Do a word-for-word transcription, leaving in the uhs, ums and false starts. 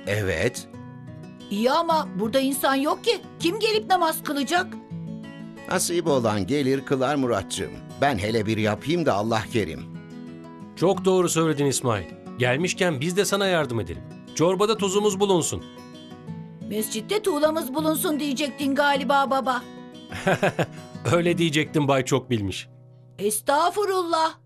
Evet. İyi ama burada insan yok ki. Kim gelip namaz kılacak? Nasip olan gelir kılar Muratcığım. Ben hele bir yapayım da Allah kerim. Çok doğru söyledin İsmail. Gelmişken biz de sana yardım edelim. Çorbada tuzumuz bulunsun. Mescitte tuğlamız bulunsun diyecektin galiba baba. Öyle diyecektim Bay Çok Bilmiş. Estağfurullah.